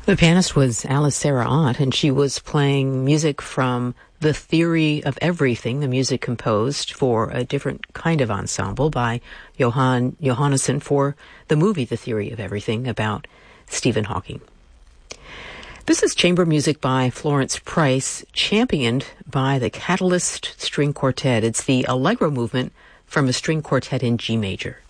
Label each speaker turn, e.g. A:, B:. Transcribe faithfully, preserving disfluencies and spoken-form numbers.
A: The pianist was Alice Sarah Ott, and she was playing music from The Theory of Everything, the music composed for a different kind of ensemble by Johan Johannesson for the movie The Theory of Everything about Stephen Hawking. This is chamber music by Florence Price, championed by the Catalyst String Quartet. It's the Allegro movement from a string quartet in G major.